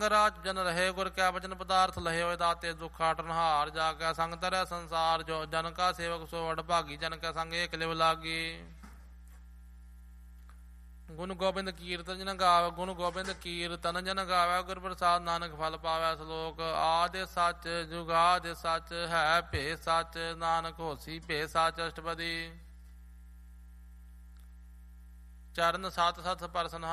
ਰਾਜ ਜਨ ਰਹੇ ਗੁਰ ਕੈ ਬਚਨ ਪਦਾਰਥ ਲਹੇ ਹੋਏ ਦਾਤੇ ਦੁਖ ਹਟਨਹਾਰ ਜਾ ਕੈ ਸੰਗ ਤਰੈ ਸੰਸਾਰ ਜੋ ਜਨ ਕਾ ਸੇਵਕ ਸੋ ਵਡਭਾਗੀ ਜਨ ਕੈ ਸੰਗ ਏਕ ਲਿਵ ਲਾਗੀ ਗੁਣ ਗੋਬਿੰਦ ਕੀਰਤਨ ਜਨ ਗਾਵੇ ਗੁਣ ਗੋਬਿੰਦ ਕੀਰਤਨ ਜਨ ਗਾਵੇ ਗੁਰ ਪ੍ਰਸਾਦ ਨਾਨਕ ਫਲ ਪਾਵੈ ਸ਼ਲੋਕ ਆਦਿ ਸੱਚ ਜੁਗਾਦਿ ਸੱਚ ਹੈ ਭੇ ਸੱਚ ਨਾਨਕ ਹੋਸੀ ਭੇ ਸੱਚ ਅਸ਼ਟਪਦੀ ਚਰਨ ਸਤ ਸਤ ਪਰਸਨ